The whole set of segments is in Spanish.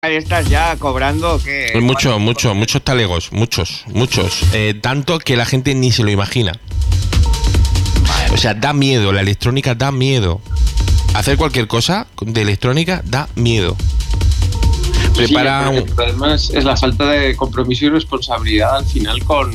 Estás ya cobrando que... Muchos talegos, muchos. Tanto que la gente ni se lo imagina. O sea, da miedo, la electrónica da miedo. Hacer cualquier cosa de electrónica da miedo. Prepara además es la falta de compromiso y responsabilidad al final con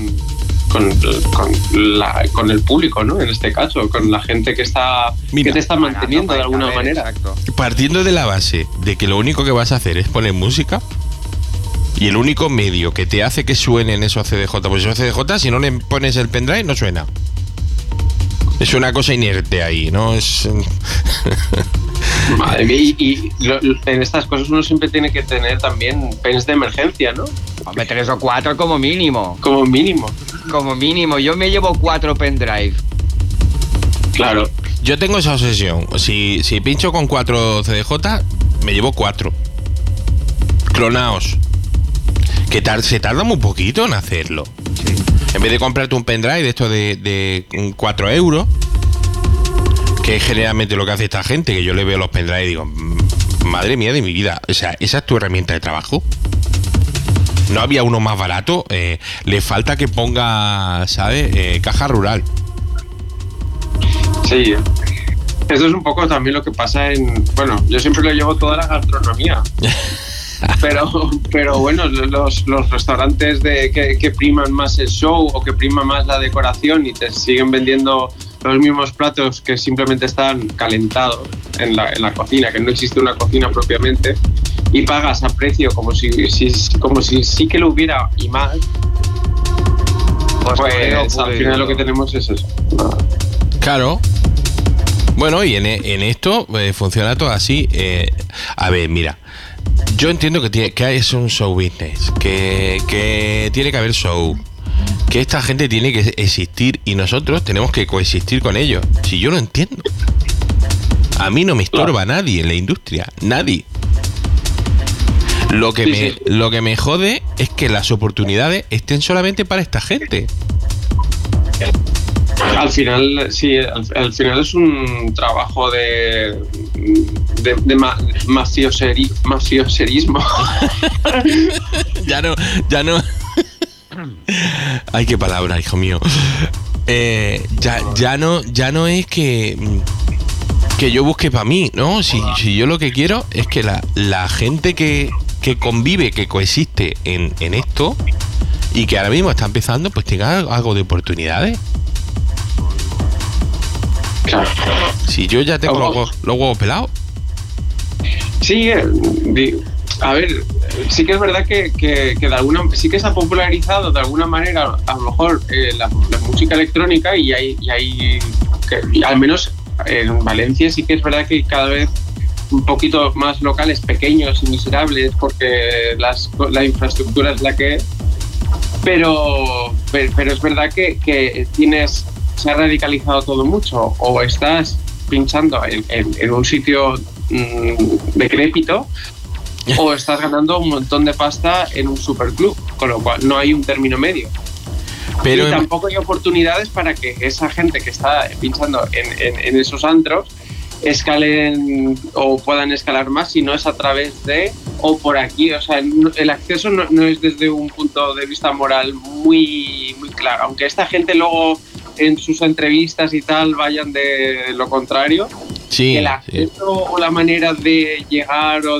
el público, ¿no? En este caso, con la gente que te está manteniendo de alguna manera. Exacto. Partiendo de la base de que lo único que vas a hacer es poner música y el único medio que te hace que suenen esos CDJ, pues esos CDJ, si no le pones el pendrive, no suena. Es una cosa inerte ahí, ¿no? Es... Madre mía, y en estas cosas uno siempre tiene que tener también pens de emergencia, ¿no? Hombre, 3 o 4 como mínimo. Como mínimo. Como mínimo. Yo me llevo 4 pendrive. Claro. Yo tengo esa obsesión. Si pincho con 4 CDJ, me llevo 4. Clonaos. Que se tarda muy poquito en hacerlo. Sí. En vez de comprarte un pendrive de esto de 4 euros, que es generalmente lo que hace esta gente, que yo le veo los pendrive y digo, madre mía de mi vida, o sea, ¿esa es tu herramienta de trabajo? ¿No había uno más barato? Le falta que ponga, ¿sabes? Caja rural. Sí. Eso es un poco también lo que pasa bueno, yo siempre lo llevo toda la gastronomía. Pero bueno, los restaurantes que priman más el show o que prima más la decoración y te siguen vendiendo los mismos platos que simplemente están calentados en la cocina, que no existe una cocina propiamente, y pagas a precio como si sí que lo hubiera y más, pues al final lo que tenemos es eso. Claro. Bueno, y en esto funciona todo así. A ver, mira, yo entiendo que es un show business, que tiene que haber show, que esta gente tiene que existir y nosotros tenemos que coexistir con ellos. Si yo lo entiendo, a mí no me estorba nadie en la industria, nadie. Lo que me jode es que las oportunidades estén solamente para esta gente. Al final, sí, al final es un trabajo de mafioserismo. Ya no. Ay, qué palabra, hijo mío. Ya no es que yo busque para mí, ¿no? Si yo lo que quiero es que la gente que convive, que coexiste en esto y que ahora mismo está empezando, pues tenga algo de oportunidades. Claro. Si yo ya tengo los huevos pelados. Sí, a ver, sí que es verdad que de alguna, sí que se ha popularizado de alguna manera a lo mejor la música electrónica y al menos en Valencia sí que es verdad que cada vez un poquito más locales, pequeños y miserables, porque la infraestructura es la que es, pero es verdad que se ha radicalizado todo mucho, o estás pinchando en un sitio decrépito o estás ganando un montón de pasta en un superclub, con lo cual no hay un término medio. Pero tampoco hay oportunidades para que esa gente que está pinchando en esos antros escalen o puedan escalar más, si no es a través de o por aquí. O sea, el acceso no es desde un punto de vista moral muy, muy claro, aunque esta gente luego en sus entrevistas y tal vayan de lo contrario. Sí, el acceso o la manera de llegar o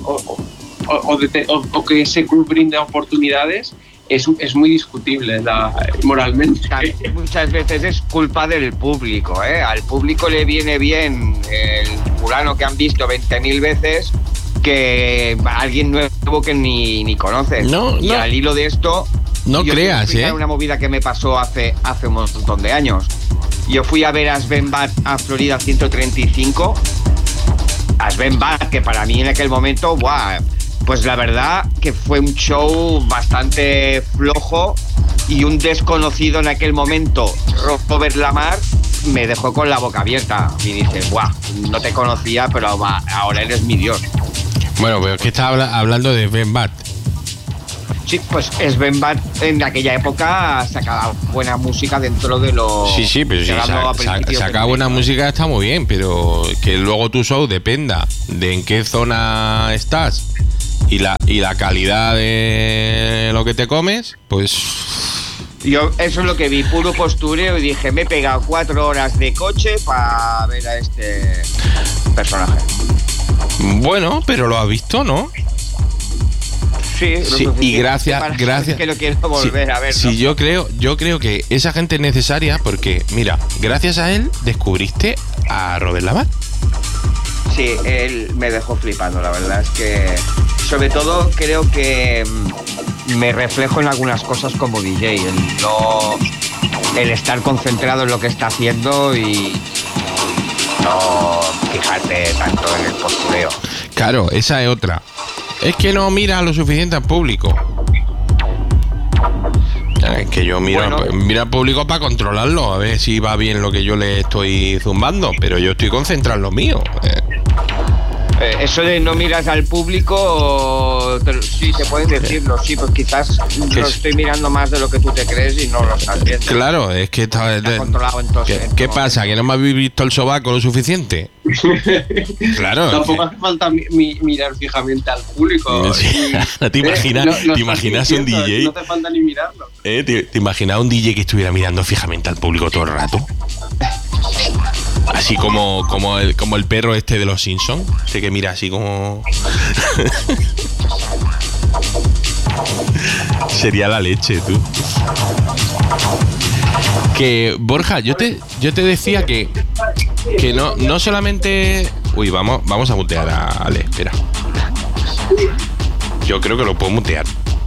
que ese club brinde oportunidades es muy discutible moralmente. Muchas veces es culpa del público, ¿eh? Al público le viene bien el fulano que han visto 20.000 veces que alguien nuevo que ni conoces. Y al hilo de esto, no creas, una movida que me pasó hace un montón de años. Yo fui a ver a Sven Bad a Florida 135. A Sven Bad, que para mí en aquel momento, pues la verdad que fue un show bastante flojo, y un desconocido en aquel momento, Robert Lamar, me dejó con la boca abierta y dice, no te conocía, pero ahora eres mi dios. Bueno, pero es que estaba hablando de Sven Bad. Sí, pues Sven Bad en aquella época sacaba buena música dentro de los... Sí, pero sí, sacar buena música está muy bien, pero que luego tu show dependa de en qué zona estás y la calidad de lo que te comes, pues... Yo eso es lo que vi, puro postureo, y dije, me he pegado 4 horas de coche para ver a este personaje. Bueno, pero lo has visto, ¿no? Sí, y gracias. Que lo quiero volver a ver. Sí, yo creo que esa gente es necesaria porque, mira, gracias a él descubriste a Robert Lavat. Sí, él me dejó flipando, la verdad es que, sobre todo, creo que me reflejo en algunas cosas como DJ, el estar concentrado en lo que está haciendo y no fijarte tanto en el postureo. Claro, esa es otra. Es que no mira lo suficiente al público. Es que yo miro al público para controlarlo, a ver si va bien lo que yo le estoy zumbando, pero yo estoy concentrado en lo mío. Eso de no miras al público, sí, te pueden decirlo, sí, pues quizás lo estoy mirando más de lo que tú te crees y no lo estás viendo. Claro, es que está controlado entonces. ¿Qué pasa? ¿Que no me habéis visto el sobaco lo suficiente? Claro. Tampoco hace falta mirar fijamente al público. Sí. ¿Te imaginas un DJ? No hace falta ni mirarlo. ¿Te imaginas un DJ que estuviera mirando fijamente al público todo el rato? Así como el perro este de los Simpsons, este que mira así como... Sería la leche, tú. Que, Borja, yo te decía que no solamente... Uy, vamos a mutear a Ale, espera. Yo creo que lo puedo mutear.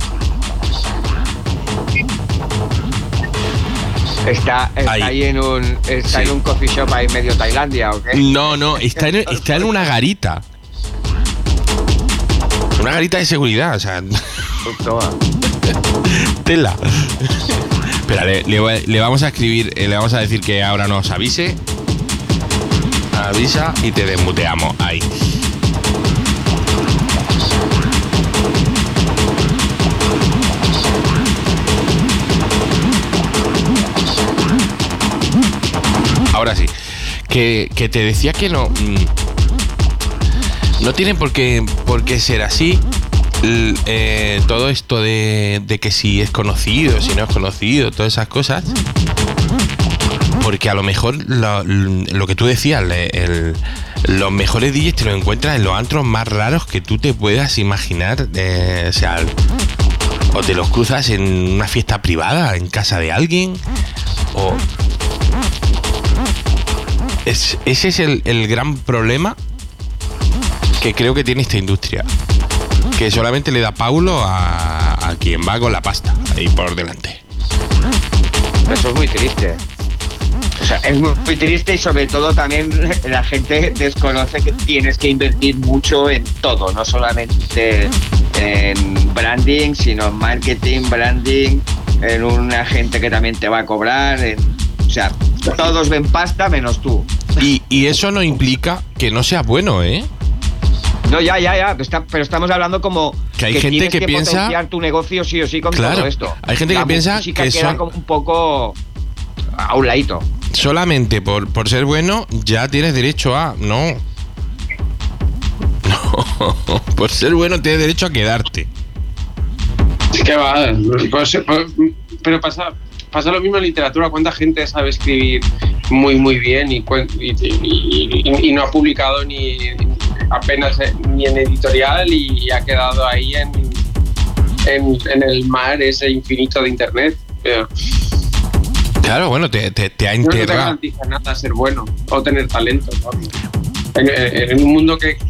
¿Está ahí en un coffee shop ahí medio Tailandia o qué? No, está en una garita. Una garita de seguridad, o sea. Toma. Tela. Espera, le vamos a escribir, le vamos a decir que ahora nos avise. Avisa y te desmuteamos. Ahí. Ahora sí, que te decía que no tiene por qué ser así. Todo esto de que si es conocido, si no es conocido, todas esas cosas. Porque a lo mejor lo que tú decías, los mejores DJs te los encuentras en los antros más raros que tú te puedas imaginar. O sea, o te los cruzas en una fiesta privada, en casa de alguien, o... Ese es el gran problema que creo que tiene esta industria, que solamente le da paulo a quien va con la pasta ahí por delante. Eso es muy triste. O sea, es muy triste, y sobre todo también la gente desconoce que tienes que invertir mucho en todo, no solamente en branding, sino en marketing, branding, en una gente que también te va a cobrar, o sea, todos ven pasta menos tú. Y eso no implica que no sea bueno, ¿eh? No, ya. Pero estamos hablando como que hay gente que piensa potenciar tu negocio sí o sí con todo esto. Hay gente que piensa que queda como un poco a un ladito. Solamente por ser bueno ya tienes derecho a... No. Por ser bueno tienes derecho a quedarte. Es que va. Pero pasa lo mismo en literatura. ¿Cuánta gente sabe escribir muy muy bien y no ha publicado ni apenas ni en editorial y ha quedado ahí en el mar ese infinito de internet? Claro, bueno, te ha enterrado. No te garantiza nada ser bueno o tener talento, ¿no? En un mundo que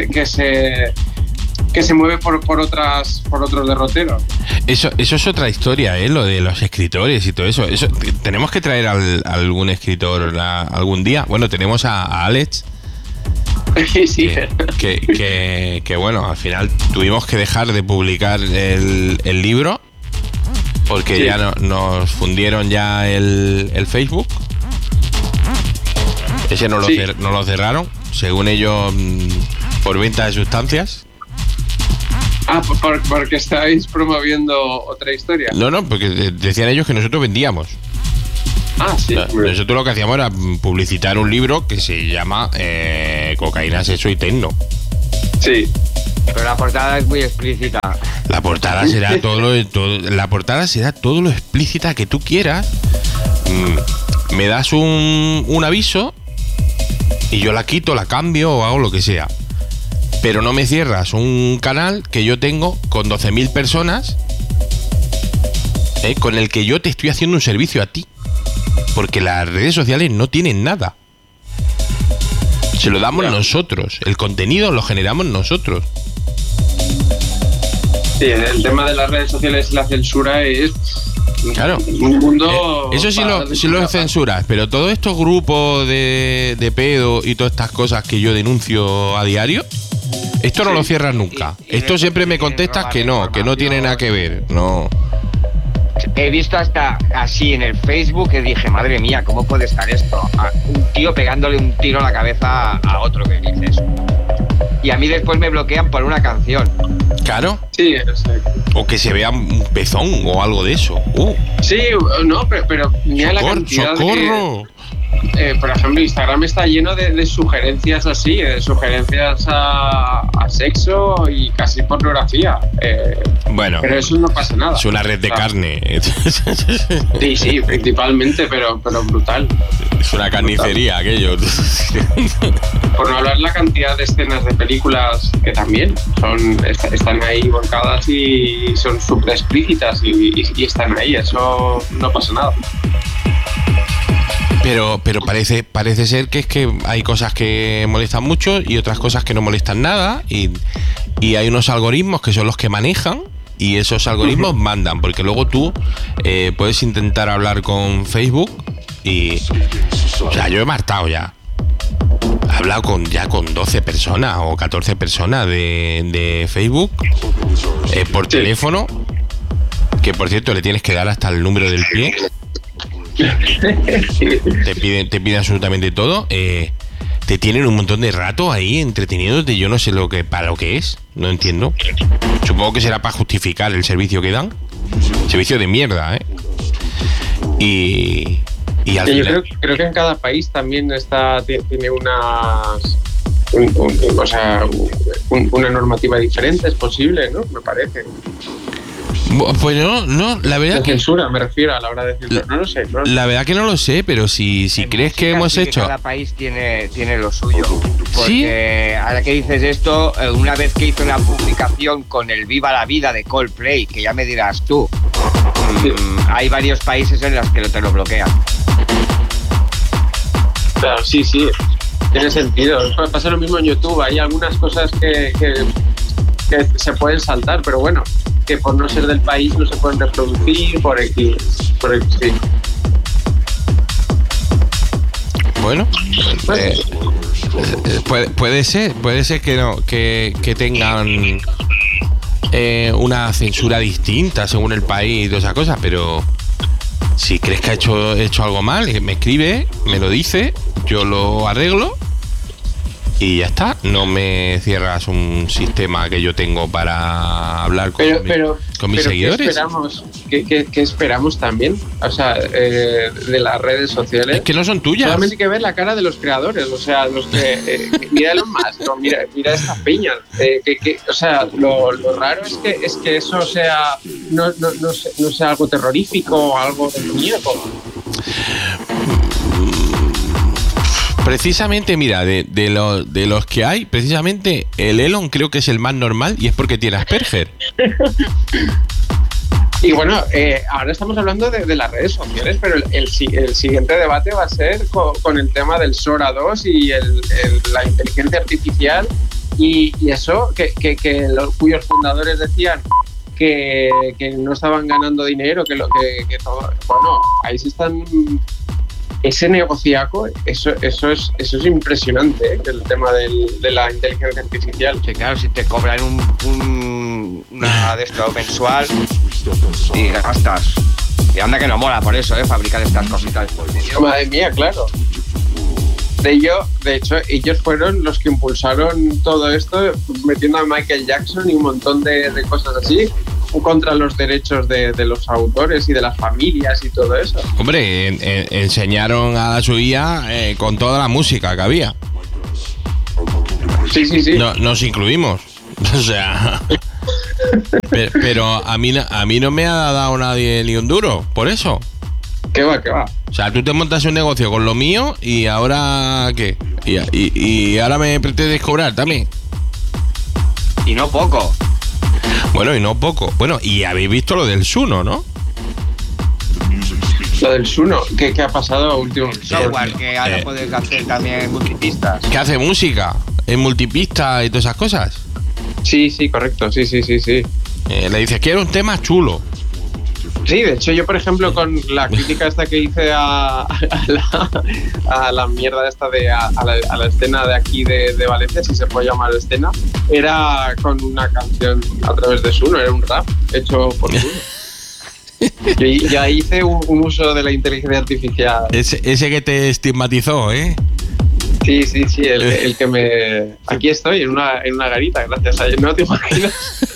se mueve por otros derroteros. Eso es otra historia, lo de los escritores y todo eso. Tenemos que traer a algún escritor algún día. Bueno, tenemos a Alex. Sí. Que bueno, al final tuvimos que dejar de publicar el libro porque sí. Ya nos fundieron ya el Facebook. Ese no lo cerraron, según ellos, por venta de sustancias. Porque estáis promoviendo otra historia. No, porque decían ellos que nosotros vendíamos. Sí. Nosotros lo que hacíamos era publicitar un libro que se llama Cocaína, Sexo y Tecno. Sí. Pero la portada es muy explícita. La portada será la portada será todo lo explícita que tú quieras. Me das un aviso y yo la quito, la cambio o hago lo que sea. Pero no me cierras un canal que yo tengo con 12.000 personas, con el que yo te estoy haciendo un servicio a ti. Porque las redes sociales no tienen nada. Se lo damos nosotros. El contenido lo generamos nosotros. Sí, el tema de las redes sociales y la censura es... Claro. Un mundo... Eso sí lo censuras, pero todos estos grupos de pedo y todas estas cosas que yo denuncio a diario, esto no lo cierras nunca. Esto siempre me contestas que no tiene nada que ver. No. He visto hasta así en el Facebook que dije, madre mía, ¿cómo puede estar esto? Un tío pegándole un tiro a la cabeza a otro, que dices. Y a mí después me bloquean por una canción. Claro. Sí, exacto. O que se vea un pezón o algo de eso. Sí, no, pero mira la cantidad ¡socorro! Por ejemplo, Instagram está lleno de sugerencias así, de sugerencias a sexo y casi pornografía. Bueno, pero eso no pasa nada. Es una red de carne. Sí, principalmente, pero brutal. Es una carnicería aquello. Por no hablar la cantidad de escenas de películas que también están ahí volcadas y son súper explícitas y están ahí, eso no pasa nada. Pero parece ser que es que hay cosas que molestan mucho y otras cosas que no molestan nada, y hay unos algoritmos que son los que manejan, y esos algoritmos mandan, porque luego tú puedes intentar hablar con Facebook y... O sea, yo he marcado ya. He hablado con 12 personas o 14 personas de Facebook por teléfono, que por cierto le tienes que dar hasta el número del pie. Te piden absolutamente todo. Te tienen un montón de rato ahí entreteniéndote. Yo no sé para lo que es. No entiendo. Supongo que será para justificar el servicio que dan. Servicio de mierda, Y al final... Yo creo que en cada país también tiene una normativa diferente. Es posible, ¿no? Me parece. Pues no, la verdad la censura, me refiero a la hora de censurar. No lo sé. La verdad que no lo sé, pero si crees que hemos hecho... Cada país tiene lo suyo. Porque ¿sí? Ahora que dices esto, una vez que hice una publicación con el Viva la Vida de Coldplay, que ya me dirás tú, hay varios países en los que te lo bloquean. Claro, sí, tiene sentido. Pasa lo mismo en YouTube. Hay algunas cosas que se pueden saltar, pero bueno, que por no ser del país no se pueden reproducir por X, sí. Bueno, puede ser que no, que tengan una censura distinta según el país y todas esas cosas, pero si crees que ha hecho algo mal, me escribe, me lo dice, yo lo arreglo y ya está. No me cierras un sistema que yo tengo para hablar con mis seguidores. ¿Qué esperamos también? O sea, de las redes sociales. Es que no son tuyas. Solamente hay que ver la cara de los creadores. O sea, los que... mira Elon Musk, no, mira esta peña. O sea, lo raro es que eso sea no sea algo terrorífico o algo demoníaco. Precisamente, mira, de los que hay, precisamente el Elon creo que es el más normal, y es porque tiene Asperger. Y bueno, ahora estamos hablando de las redes sociales, pero el siguiente debate va a ser con el tema del Sora 2 y la inteligencia artificial y eso, cuyos fundadores decían que no estaban ganando dinero, que todo... Bueno, ahí se están... Ese negociaco, eso es impresionante, el tema de la inteligencia artificial. Sí, claro, si te cobran una de esto mensual y gastas. Y anda que no mola por eso, fabricar estas cositas. Madre mía, claro. De hecho, ellos fueron los que impulsaron todo esto, metiendo a Michael Jackson y un montón de cosas así, contra los derechos de los autores y de las familias y todo eso. Hombre, enseñaron a su guía con toda la música que había. Sí. Nos incluimos. O sea, pero a mí no me ha dado nadie ni un duro, por eso. ¿Qué va, qué va? O sea, tú te montas un negocio con lo mío y ahora ¿qué? Y ahora me pretendes cobrar también. Y no poco. Bueno, y no poco. Bueno, y habéis visto lo del Suno, ¿no? Lo del Suno, ¿qué ha pasado último? Software que ahora puedes hacer también multipistas. ¿Qué hace música? ¿En multipista y todas esas cosas? Sí, correcto, sí. Le dices, quiero un tema chulo. Sí, de hecho yo, por ejemplo, con la crítica esta que hice a la mierda esta a la escena de aquí de Valencia, si se puede llamar escena, era con una canción a través de Suno, era un rap hecho por Suno. Yo ahí hice un uso de la inteligencia artificial. Ese que te estigmatizó, ¿eh? Sí, el que me... Aquí estoy, en una garita, gracias a él, no te imaginas.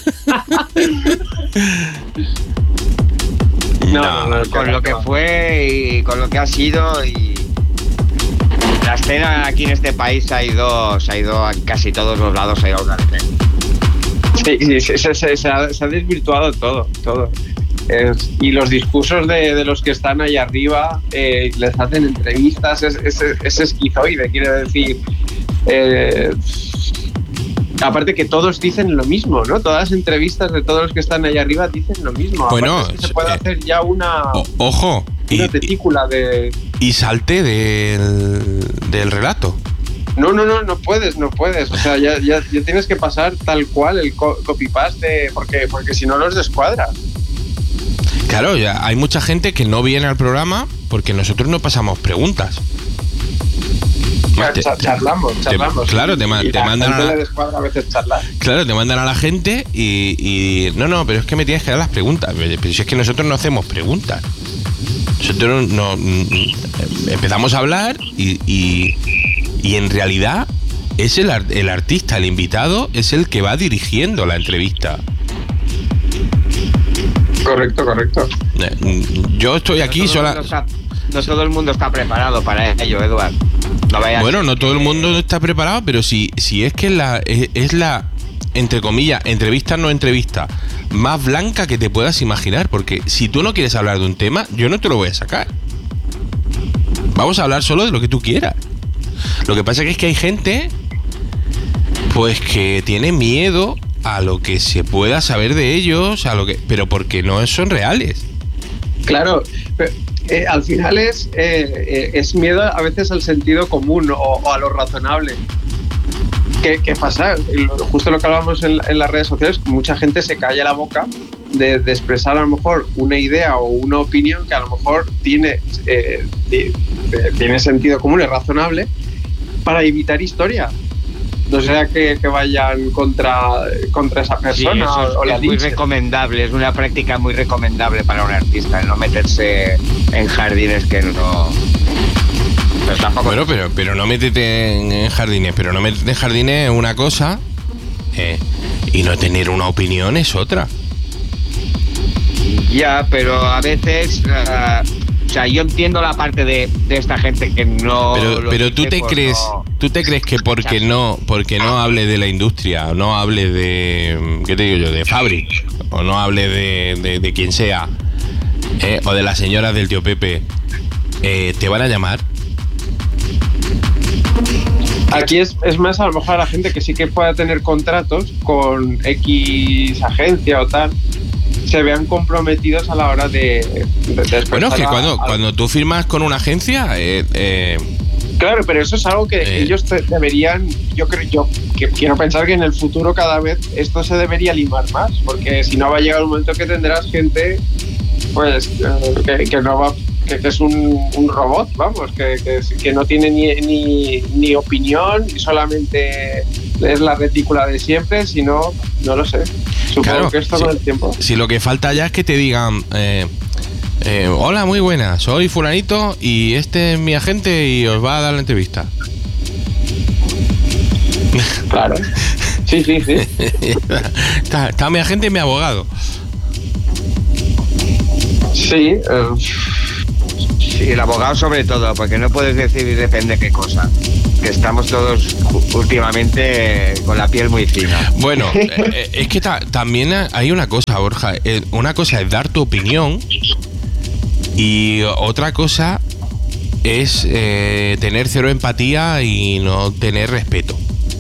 No, con lo que fue y con lo que ha sido, y la escena aquí en este país se ha ido a casi todos los lados, se ha ido a una vez. Sí, se ha desvirtuado todo. Y los discursos de los que están ahí arriba, les hacen entrevistas, es esquizoide, quiere decir. Aparte que todos dicen lo mismo, ¿no? Todas las entrevistas de todos los que están ahí arriba dicen lo mismo. Bueno, es que se puede hacer ya una tetícula de... Y salte del relato. No puedes. O sea, ya tienes que pasar tal cual el copy-paste, porque si no los descuadras. Claro, ya hay mucha gente que no viene al programa porque nosotros no pasamos preguntas. Charlamos. Claro, te mandan a a veces charlar. Claro, te mandan a la gente y no, pero es que me tienes que dar las preguntas. Pero si es que nosotros no hacemos preguntas. Nosotros empezamos a hablar y en realidad es el artista, el invitado, es el que va dirigiendo la entrevista. Correcto. Yo estoy aquí sola. No todo el mundo está preparado para ello, Eduard. No todo el mundo está preparado, pero si es que es la, entre comillas, entrevista no entrevista más blanca que te puedas imaginar, porque si tú no quieres hablar de un tema, yo no te lo voy a sacar. Vamos a hablar solo de lo que tú quieras. Lo que pasa es que hay gente pues que tiene miedo a lo que se pueda saber de ellos, pero porque no son reales. Claro, pero, al final es miedo a veces al sentido común o a lo razonable. ¿Qué pasa? Justo lo que hablábamos en las redes sociales, mucha gente se calla la boca de expresar a lo mejor una idea o una opinión que a lo mejor tiene sentido común, es razonable, para evitar historia. No sea que vayan contra esa persona. Sí, o la es muy recomendable, es una práctica muy recomendable para un artista, no meterse en jardines que no... Pero tampoco... Bueno, pero no métete en jardines, es una cosa, y no tener una opinión es otra. Ya, pero a veces... o sea, yo entiendo la parte de esta gente que no... Pero tú te crees... No... ¿Tú te crees que porque no hable de la industria, o no hable de, ¿qué te digo yo?, de Fabric, o no hable de quien sea, o de las señoras del tío Pepe, te van a llamar? Aquí es más a lo mejor a la gente que sí que pueda tener contratos con X agencia o tal, se vean comprometidos a la hora de bueno, es que cuando tú firmas con una agencia... Claro, pero eso es algo que ellos deberían, yo quiero pensar que en el futuro cada vez esto se debería limar más, porque si no va a llegar un momento que tendrás gente pues que no va, que es un robot, vamos, que no tiene ni opinión, y solamente es la retícula de siempre, sino, no lo sé, supongo claro, que esto con el tiempo. Si lo que falta ya es que te digan... hola, muy buenas, soy fulanito y este es mi agente y os va a dar la entrevista. Claro. Sí. Está mi agente y mi abogado. Sí. Sí, el abogado sobre todo, porque no puedes decir depende qué cosa. Que estamos todos últimamente con la piel muy fina. Bueno, es que también hay una cosa, Borja. Una cosa es dar tu opinión y otra cosa es tener cero empatía y no tener respeto.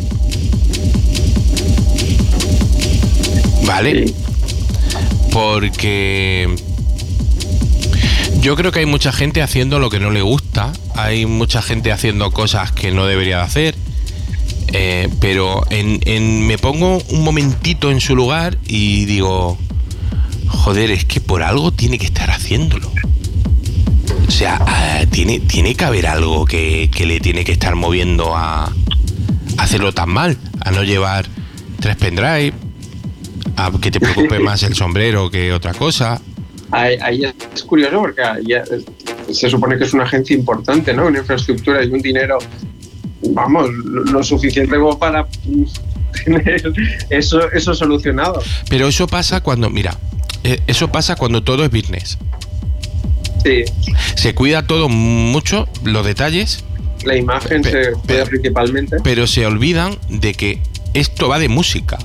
¿Vale? Sí. Porque yo creo que hay mucha gente haciendo lo que no le gusta, hay mucha gente haciendo cosas que no debería de hacer, pero me pongo un momentito en su lugar y digo, joder, es que por algo tiene que estar haciéndolo. O sea, tiene que haber algo que le tiene que estar moviendo a hacerlo tan mal, a no llevar 3 pendrive, a que te preocupe más el sombrero que otra cosa. Ahí es curioso porque se supone que es una agencia importante, ¿no? Una infraestructura y un dinero, vamos, lo suficiente como para tener eso solucionado. Pero eso pasa cuando, mira, eso pasa cuando todo es business. Sí. Se cuida todo mucho, los detalles. La imagen se cuida principalmente. Pero se olvidan de que esto va de música.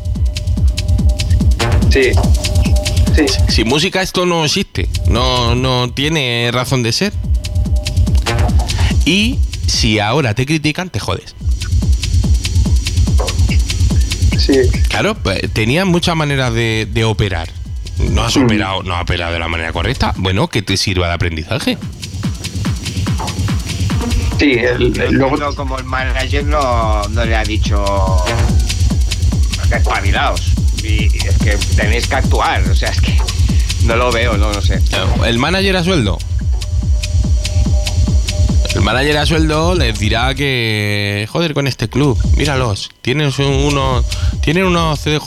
Sí. Sí. Sin música esto no existe, no tiene razón de ser. Y si ahora te critican, te jodes. Sí. Claro, pues, tenías muchas maneras de operar. No has operado de la manera correcta. Bueno, que te sirva de aprendizaje. Sí, luego como el manager no le ha dicho espabilaos. Y es que tenéis que actuar, o sea, es que no lo veo, no sé. ¿El manager a sueldo? El manager a sueldo les dirá que, joder, con este club, míralos, tienen unos CDJ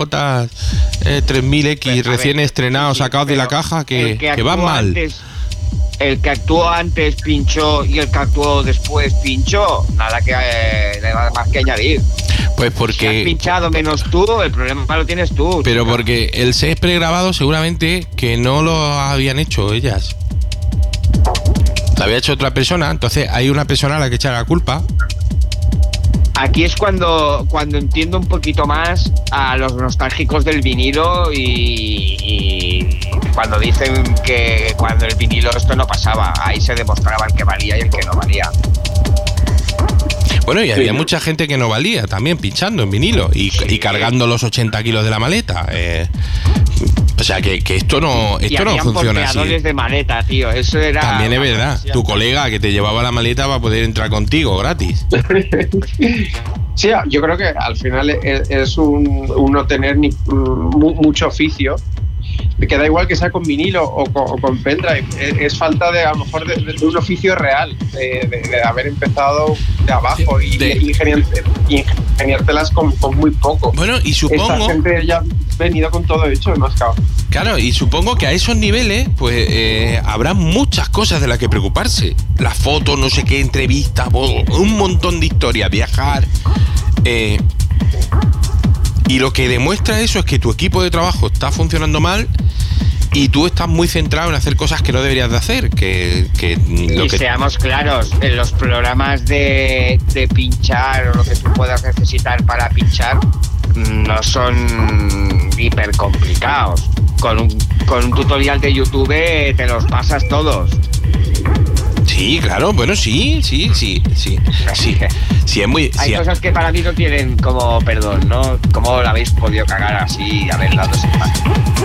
3000X recién estrenados, sacados de la caja, que van mal. El que actuó antes pinchó y el que actuó después pinchó, nada más que añadir. Pues porque... Si has pinchado menos tú, el problema lo tienes tú. Pero porque el set pregrabado seguramente que no lo habían hecho ellas. Lo había hecho otra persona, entonces hay una persona a la que echar la culpa. Aquí es cuando entiendo un poquito más a los nostálgicos del vinilo y cuando dicen que cuando el vinilo esto no pasaba, ahí se demostraba el que valía y el que no valía. Bueno, y había mucha gente que no valía también pinchando en vinilo y cargando los 80 kilos de la maleta. O sea que esto no funciona así. Y de maleta, tío. Eso era. También es verdad. Tu colega que te llevaba la maleta va a poder entrar contigo gratis. Sí, yo creo que al final es un no tener mucho oficio. Que da igual que sea con vinilo o con pendrive, es falta de a lo mejor de un oficio real, de haber empezado de abajo y ingeniártelas con muy poco. Bueno, y supongo... Esta gente ya ha venido con todo hecho, ¿no? Claro, y supongo que a esos niveles pues habrá muchas cosas de las que preocuparse. Las fotos, no sé qué, entrevistas, un montón de historias, viajar... Y lo que demuestra eso es que tu equipo de trabajo está funcionando mal y tú estás muy centrado en hacer cosas que no deberías de hacer. Seamos claros, en los programas de pinchar o lo que tú puedas necesitar para pinchar no son hiper complicados. Con un tutorial de YouTube te los pasas todos. Sí, claro, bueno, sí, es muy... Hay cosas que para mí no tienen como perdón, ¿no? ¿Cómo lo habéis podido cagar así y haber dado ese paso?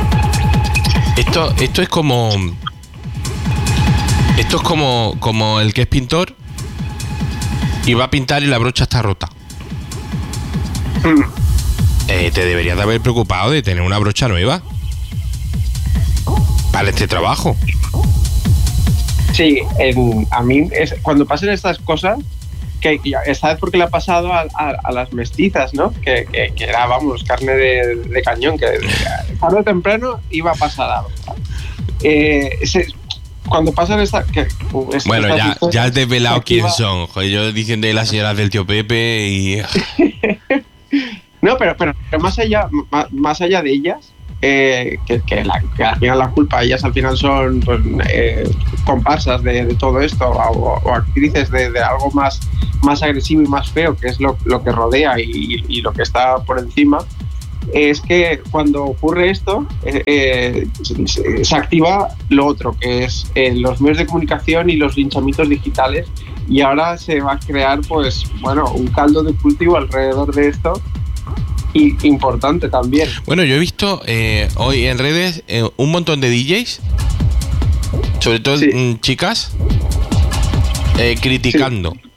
Esto es como... Esto es como el que es pintor y va a pintar y la brocha está rota. Te deberías de haber preocupado de tener una brocha nueva para este trabajo. Sí, a mí cuando pasan estas cosas, que esta vez porque le ha pasado a las mestizas, ¿no? Que era, vamos, carne de cañón, que tarde o temprano iba a pasar algo. Cuando pasan estas... Bueno, ya has desvelado quién son. Joder, yo diciendo de las señoras del tío Pepe y... No, pero más allá de ellas, que al final la culpa, ellas al final son pues, comparsas de todo esto o actrices de algo más agresivo y más feo, que es lo que rodea y lo que está por encima. Es que cuando ocurre esto se activa lo otro, que es los medios de comunicación y los linchamientos digitales, y ahora se va a crear pues bueno, un caldo de cultivo alrededor de esto y importante también. Bueno, yo he visto hoy en redes un montón de DJs, sobre todo Sí. chicas, criticando. Sí.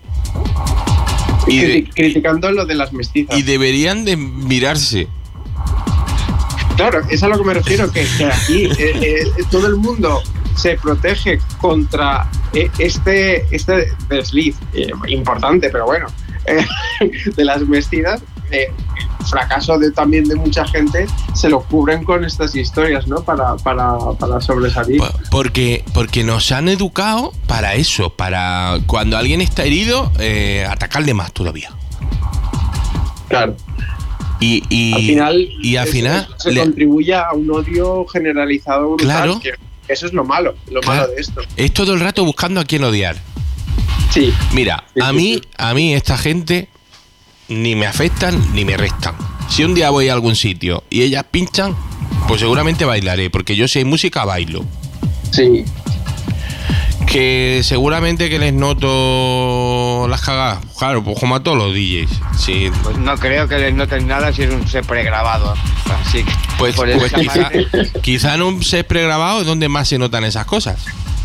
Y Criticando lo de las mestizas. y deberían de mirarse. Claro, es a lo que me refiero, que aquí todo el mundo se protege contra este desliz importante, pero bueno, de las mestidas. Fracaso también de mucha gente, se lo cubren con estas historias, ¿no? Para sobresalir. Porque nos han educado para eso, para cuando alguien está herido, atacarle más todavía. Claro. Y al final se contribuye a un odio generalizado brutal. Claro. Que eso es lo malo de esto. Es todo el rato buscando a quién odiar. Sí. Mira, Sí, a mí esta gente ni me afectan ni me restan. Si un día voy a algún sitio y ellas pinchan, pues seguramente bailaré, porque yo si hay música bailo. Sí. Que seguramente que les noto las cagadas, claro, pues como a todos los DJs. Sí. Pues no creo que les noten nada si es un set pregrabado. Así que, Pues por esa quizá en un set pregrabado es donde más se notan esas cosas.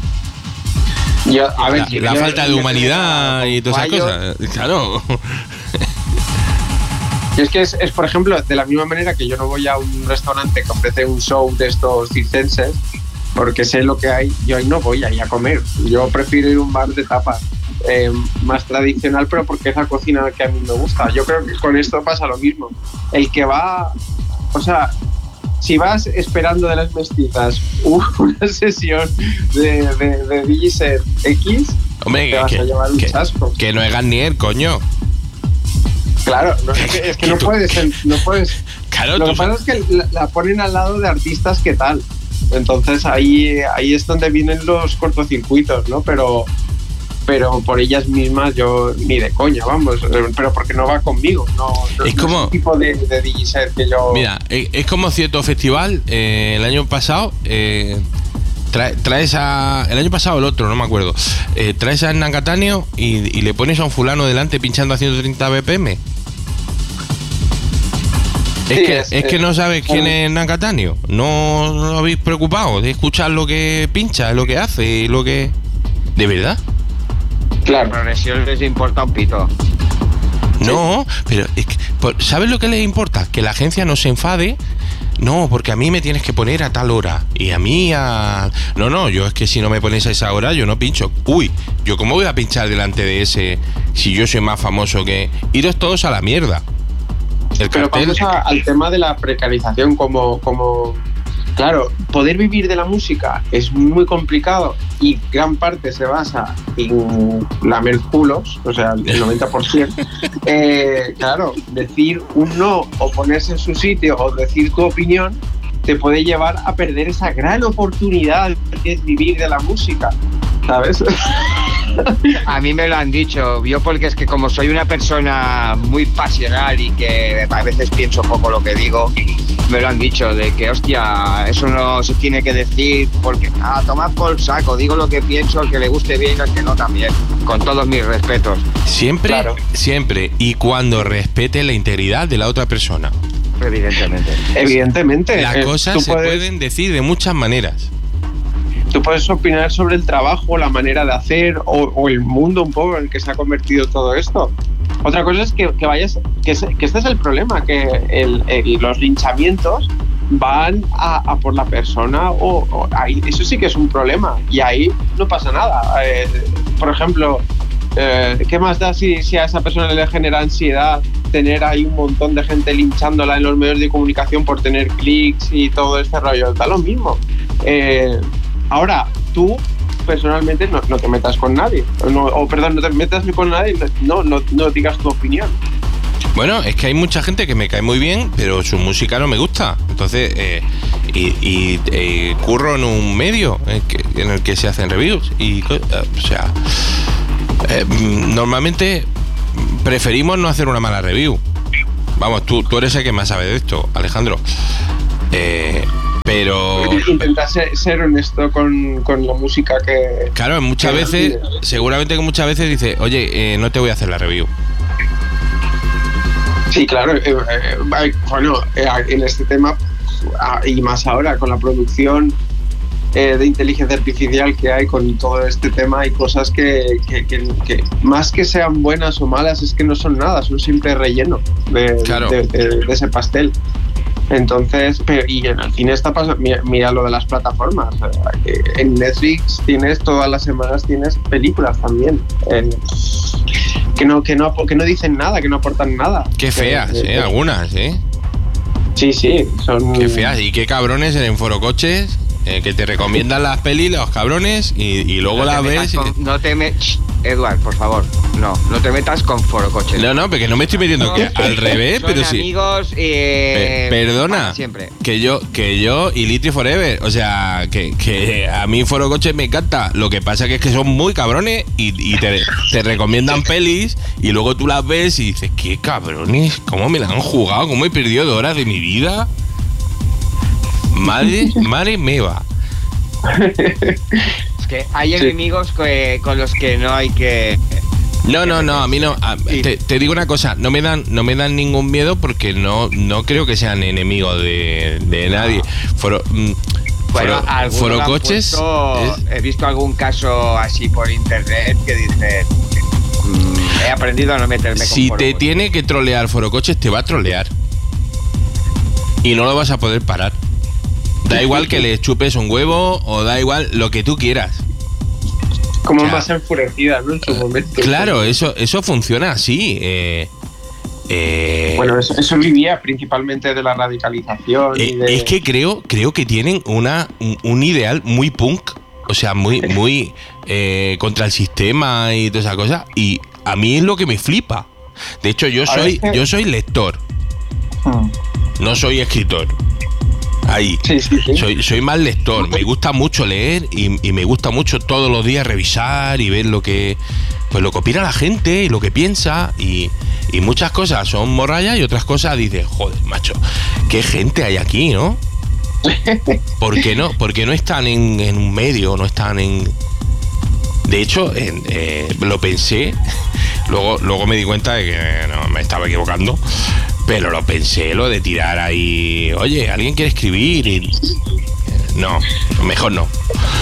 La falta de humanidad y todas esas cosas. Claro. Y es que es, por ejemplo, de la misma manera que yo no voy a un restaurante que ofrece un show de estos circenses, porque sé lo que hay, yo ahí no voy ahí a comer. Yo prefiero ir a un bar de tapas más tradicional, pero porque es la cocina que a mí me gusta. Yo creo que con esto pasa lo mismo. El que va, o sea, si vas esperando de las mestizas una sesión de DJ set X, hombre, te vas a llevar un chasco. Que no es Garnier, coño. Claro, no, es que no puedes. Claro, lo que pasa es que la ponen al lado de artistas que tal. Entonces ahí es donde vienen los cortocircuitos, ¿no? Pero por ellas mismas yo ni de coña, vamos. Pero porque no va conmigo. No es como no es el tipo de DJ set que yo... Mira, es como cierto festival el año pasado. Traes a... El año pasado o el otro, no me acuerdo. Traes a Hernán Cataño y le pones a un fulano delante pinchando a 130 BPM. Es que no sabes quién es Hernán Cataño. No habéis preocupado de escuchar lo que pincha, lo que hace, lo que... ¿De verdad? Claro. La progresión les importa un pito. No, pero es que, ¿sabes lo que les importa? Que la agencia no se enfade. No, porque a mí me tienes que poner a tal hora. Y a mí a... No, yo es que si no me pones a esa hora, yo no pincho. Uy, ¿yo cómo voy a pinchar delante de ese si yo soy más famoso que...? Iros todos a la mierda. El Pero cartel... vamos al tema de la precarización como... Claro, poder vivir de la música es muy complicado y gran parte se basa en lamer culos, o sea, el 90%. Claro, decir un no o ponerse en su sitio o decir tu opinión te puede llevar a perder esa gran oportunidad que es vivir de la música, ¿sabes? A mí me lo han dicho, yo porque es que como soy una persona muy pasional y que a veces pienso poco lo que digo, me lo han dicho, de que hostia, eso no se tiene que decir porque a tomar por saco, digo lo que pienso, al que le guste bien, al que no también, con todos mis respetos. Siempre, Claro. siempre, y cuando respete la integridad de la otra persona. Evidentemente. Las cosas se pueden decir de muchas maneras. Tú puedes opinar sobre el trabajo, la manera de hacer o el mundo un poco en el que se ha convertido todo esto. Otra cosa es que vayas, que este es el problema, que los linchamientos van a por la persona o ahí, eso sí que es un problema y ahí no pasa nada. Por ejemplo, ¿qué más da si a esa persona le genera ansiedad tener ahí un montón de gente linchándola en los medios de comunicación por tener clics y todo este rollo? Da lo mismo. Ahora, tú personalmente no te metas con nadie, no te metas con nadie, no digas tu opinión. Bueno, es que hay mucha gente que me cae muy bien, pero su música no me gusta. Entonces, curro en un medio en el que se hacen reviews. Normalmente preferimos no hacer una mala review. Vamos, tú eres el que más sabe de esto, Alejandro. Pero intenta ser honesto con la música que... Claro, muchas veces, seguramente que muchas veces dice, oye, no te voy a hacer la review. Sí, claro. En este tema, y más ahora, con la producción de inteligencia artificial que hay con todo este tema, hay cosas que más que sean buenas o malas, es que no son nada, son siempre relleno de ese pastel. Entonces, y en el cine está pasando, mira lo de las plataformas. En Netflix todas las semanas tienes películas también. Que no dicen nada, que no aportan nada. Qué feas, algunas, Sí, son... Qué feas, y qué cabrones en Forocoches, que te recomiendan las pelis, los cabrones, y luego las ves... Eduard, por favor, no te metas con Forocoches. No, porque no me estoy metiendo, que al revés, son pero sí. Amigos, perdona, siempre. que yo y Litri Forever, o sea, que a mí Forocoches me encanta. Lo que pasa que es que son muy cabrones y te recomiendan pelis y luego tú las ves y dices, qué cabrones, cómo me la han jugado, cómo he perdido 2 horas de mi vida. Madre meva. Es que hay enemigos con los que no hay que... No, a mí no. Te digo una cosa, no me dan ningún miedo porque no creo que sean enemigos de nadie. Forocoches. He visto algún caso así por internet que dice, he aprendido a no meterme con Si Forocoches. te tiene que trolear Forocoches, te va a trolear. Y no lo vas a poder parar. Da igual que le chupes un huevo o da igual lo que tú quieras. Como más enfurecida, ¿no? En su momento. Claro, eso funciona así. Bueno, eso vivía principalmente de la radicalización. Es que creo que tienen un ideal muy punk, o sea, muy contra el sistema y toda esa cosa. Y a mí es lo que me flipa. De hecho, yo soy lector. No soy escritor. Ahí. Sí. Soy más lector. Me gusta mucho leer y me gusta mucho todos los días revisar y ver lo que opina la gente y lo que piensa. Y muchas cosas son morrallas y otras cosas dices, joder, macho, qué gente hay aquí, ¿no? ¿Por qué no? Porque no están en un medio, no están en... De hecho, lo pensé, luego me di cuenta de que no, me estaba equivocando. Pero lo pensé, lo de tirar ahí, oye, ¿alguien quiere escribir? Y no, mejor no.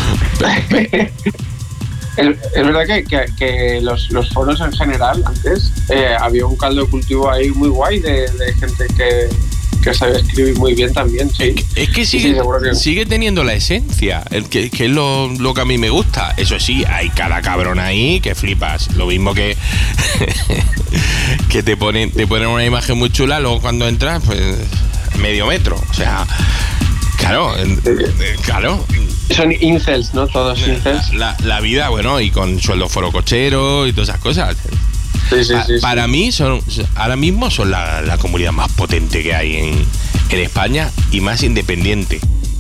Es verdad que los foros en general, antes, había un caldo de cultivo ahí muy guay de gente que sabe escribir muy bien también, sí. Es que sigue teniendo la esencia, que es lo que a mí me gusta. Eso sí, hay cada cabrón ahí que flipas. Lo mismo que que te ponen una imagen muy chula, luego cuando entras, pues medio metro. O sea, claro. Son incels, ¿no? Todos incels. La vida, bueno, y con sueldo forocochero y todas esas cosas. Sí. Para mí ahora mismo son la comunidad más potente que hay en España y más independiente.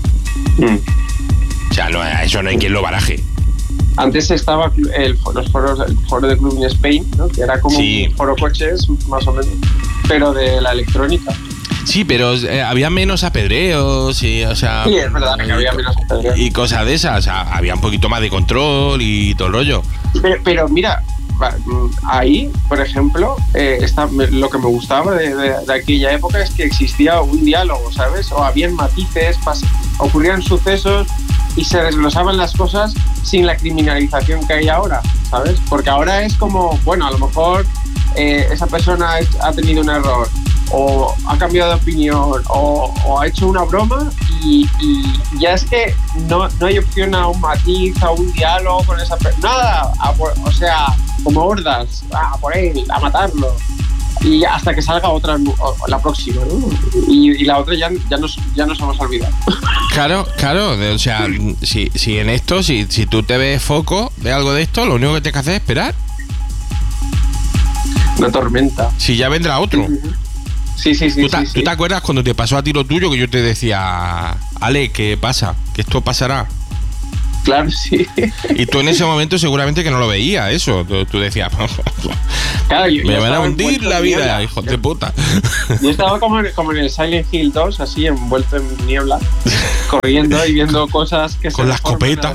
O sea, eso no hay quien lo baraje. Antes estaba el foro de Club in Spain, ¿no? Que era como un forocoches, más o menos, pero de la electrónica. Sí, pero había menos apedreos y, o sea... Sí, es verdad que había menos apedreos. Y cosas de esas, o sea, había un poquito más de control y todo el rollo. Pero mira, ahí, por ejemplo, lo que me gustaba de aquella época es que existía un diálogo, ¿sabes? O habían matices, ocurrían sucesos y se desglosaban las cosas sin la criminalización que hay ahora, ¿sabes? Porque ahora es como, bueno, a lo mejor esa persona ha tenido un error o ha cambiado de opinión o ha hecho una broma y ya es que no hay opción a un matiz, a un diálogo con esa persona, nada, o sea, como hordas, por él, a matarlo. Y hasta que salga otra, la próxima, ¿no? Y la otra ya nos hemos olvidado. Claro, o sea, si en esto, si tú te ves foco de algo de esto, lo único que tienes que hacer es esperar. Una tormenta. Si ya vendrá otro. Sí. ¿Tú te acuerdas cuando te pasó a ti lo tuyo que yo te decía, Ale, ¿qué pasa? Que esto pasará. Claro, sí. Y tú en ese momento seguramente que no lo veías, eso. Tú decías, claro, me van a hundir la vida, hijos de puta. Yo estaba como en el Silent Hill 2, así envuelto en niebla, corriendo y viendo cosas que con se la escopeta.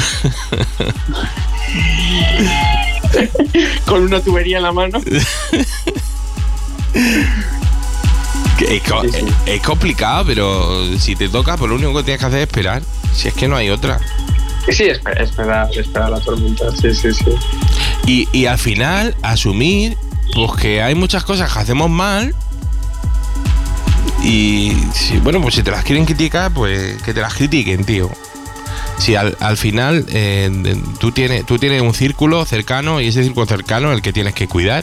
Con una tubería en la mano. Es complicado, pero si te toca, pues lo único que tienes que hacer es esperar. Si es que no hay otra. Sí, esperar la tormenta. Sí. Y al final, asumir pues que hay muchas cosas que hacemos mal. Y bueno, pues si te las quieren criticar, pues que te las critiquen, tío. Si al final tú tienes un círculo cercano y ese círculo cercano es el que tienes que cuidar.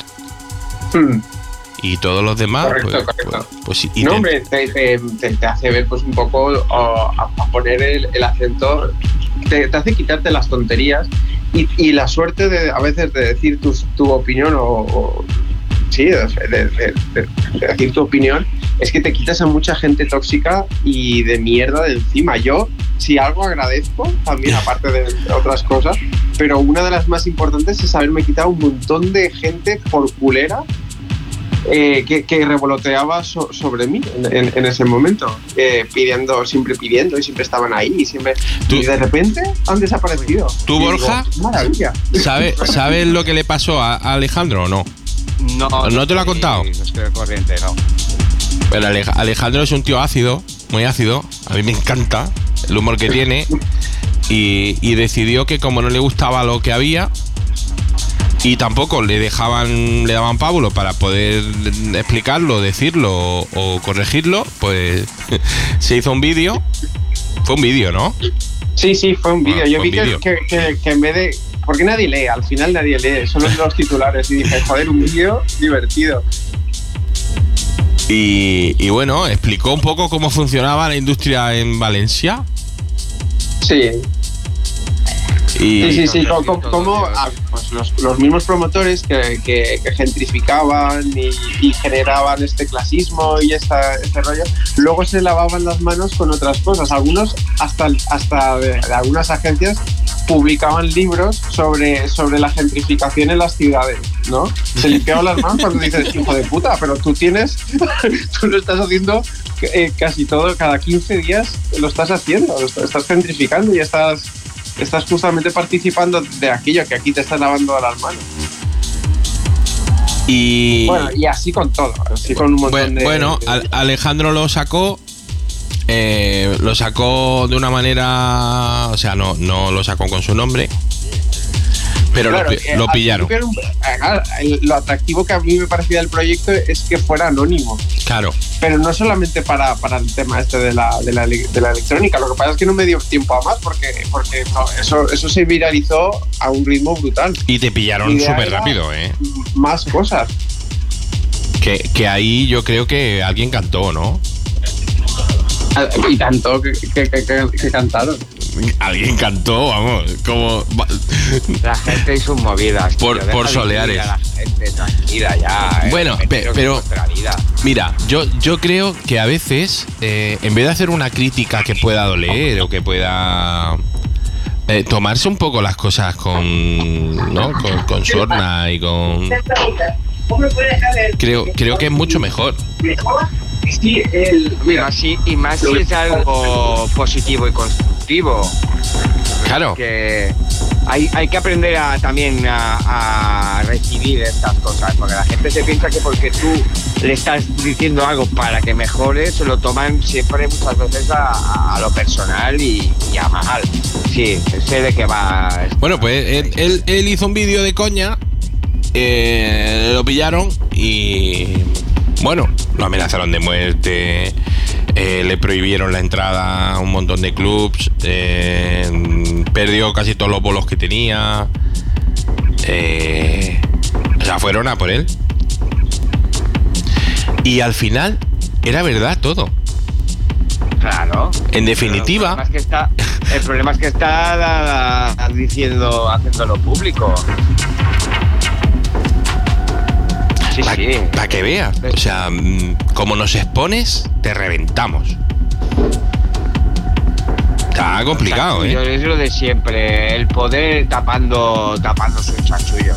Y todos los demás, correcto. Pues sí. No, hombre, te hace ver pues un poco a poner el acento, te hace quitarte las tonterías y la suerte de a veces de decir tu opinión de decir tu opinión es que te quitas a mucha gente tóxica y de mierda de encima. Yo, si algo agradezco, también aparte de otras cosas, pero una de las más importantes es haberme quitado un montón de gente por culera que revoloteaba sobre mí en ese momento, siempre pidiendo y siempre estaban ahí y de repente han desaparecido. ¿Tú, Borja? Digo, maravilla. ¿Sabes lo que le pasó a Alejandro o no? ¿No te lo ha contado? No estoy corriente, no. Bueno, Alejandro es un tío ácido, muy ácido. A mí me encanta el humor que tiene. Y decidió que como no le gustaba lo que había y tampoco le daban pábulo para poder explicarlo, decirlo o corregirlo, pues se hizo un vídeo. Fue un vídeo, ¿no? Sí, fue un vídeo. Yo vi vídeo. que en vez de... Porque nadie lee, al final nadie lee, solo los titulares. Y dije, joder, un vídeo divertido. Y bueno, explicó un poco cómo funcionaba la industria en Valencia. Sí. Y Sí, como pues los mismos promotores que gentrificaban y generaban este clasismo y este rollo, luego se lavaban las manos con otras cosas. Algunos, hasta de algunas agencias, publicaban libros sobre la gentrificación en las ciudades, ¿no? Se limpiaban las manos cuando dices, hijo de puta, pero tú lo estás haciendo casi todo, cada 15 días lo estás haciendo, estás gentrificando y estás justamente participando de aquello que aquí te están lavando las manos. Y así con todo, así con un montón de... Bueno, Alejandro lo sacó de una manera, o sea, no lo sacó con su nombre, pero claro, lo pillaron. Lo atractivo que a mí me parecía del proyecto es que fuera anónimo. Claro. Pero no solamente para el tema de la electrónica. Lo que pasa es que no me dio tiempo a más porque eso se viralizó a un ritmo brutal. Y te pillaron súper rápido, Más cosas. Que ahí yo creo que alguien cantó, ¿no? Y tanto que cantaron. Alguien cantó, vamos, como... La gente hizo movidas. Por Soleares. La gente tranquila ya. Bueno, pero mira, yo creo que a veces, en vez de hacer una crítica que pueda doler o que pueda... tomarse un poco las cosas con sorna y con... Creo que es mucho mejor. Sí, y más si es algo positivo y constructivo. Claro. Que hay que aprender también a recibir estas cosas, porque la gente se piensa que porque tú le estás diciendo algo para que mejore, se lo toman siempre muchas veces a lo personal y a mal. Sí, sé de qué va. Bueno, pues él hizo un vídeo de coña, lo pillaron y... Bueno, lo amenazaron de muerte, le prohibieron la entrada a un montón de clubs, perdió casi todos los bolos que tenía. O sea, fueron a por él. Y al final era verdad todo. Claro. En definitiva. El problema es que está haciéndolo público. Sí, sí. Para que veas. O sea, como nos expones, te reventamos. Está complicado, Yo es lo de siempre, el poder tapando sus chanchullos.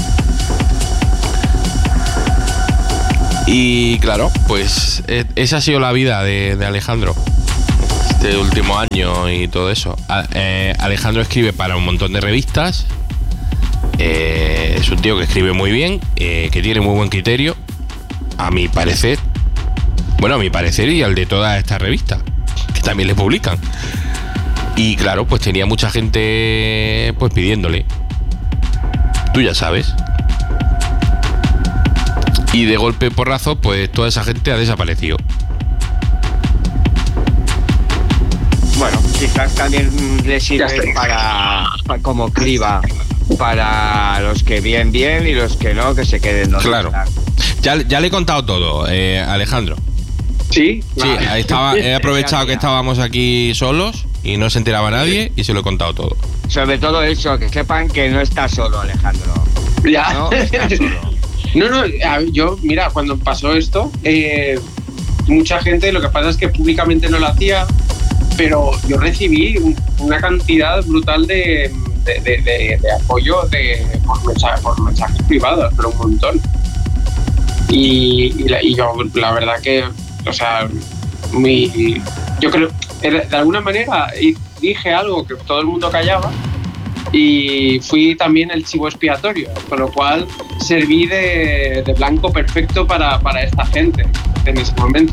Y claro, pues esa ha sido la vida de Alejandro este último año y todo eso. Alejandro escribe para un montón de revistas. Es un tío que escribe muy bien, que tiene muy buen criterio, a mi parecer. Bueno, a mi parecer y al de todas estas revistas, que también le publican. Y claro, pues tenía mucha gente pues pidiéndole. Tú ya sabes. Y de golpe porrazo, pues toda esa gente ha desaparecido. Bueno, quizás también le sirve para como criba para los que bien y los que no, que se queden donde Claro. están. Ya le he contado todo, Alejandro. Sí, Sí, ahí estaba, he aprovechado que estábamos aquí solos y no se enteraba nadie y se lo he contado todo. Sobre todo eso, que sepan que no está solo Alejandro. Ya. No está solo. No, yo, mira, cuando pasó esto, mucha gente, lo que pasa es que públicamente no lo hacía, pero yo recibí una cantidad brutal de apoyo por mensajes privados, pero un montón. Y yo, la verdad que, o sea, yo creo, de alguna manera dije algo que todo el mundo callaba y fui también el chivo expiatorio, con lo cual serví de blanco perfecto para esta gente en ese momento.